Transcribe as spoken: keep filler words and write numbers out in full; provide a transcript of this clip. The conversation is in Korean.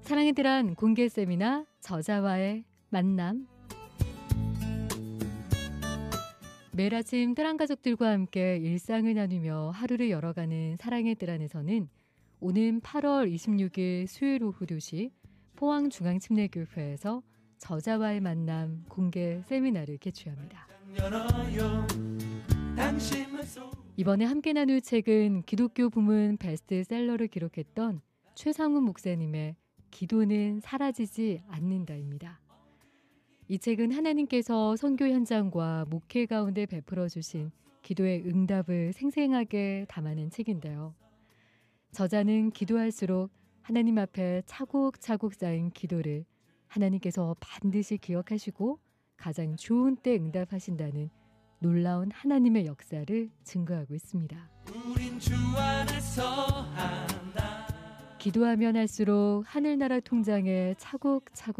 사랑의 드란 공개 세미나 저자와의 만남. 매일 아침 드란 가족들과 함께 일상을 나누며 하루를 열어가는 사랑의 드란에서는 오는 팔월 이십육일 수요일 오후 두 시 포항중앙침례교회에서 저자와의 만남 공개 세미나를 개최합니다. 이번에 함께 나눌 책은 기독교 부문 베스트셀러를 기록했던 최상훈 목사님의 기도는 사라지지 않는다입니다. 이 책은 하나님께서 선교 현장과 목회 가운데 베풀어 주신 기도의 응답을 생생하게 담아낸 책인데요. 저자는 기도할수록 하나님 앞에 차곡차곡 쌓인 기도를 하나님께서 반드시 기억하시고 가장 좋은 때 응답하신다는 놀라운 하나님의 역사를 증거하고 있습니다. 우린 주 안에서 한다. 기도하면 할수록 하늘나라 통장에 차곡차곡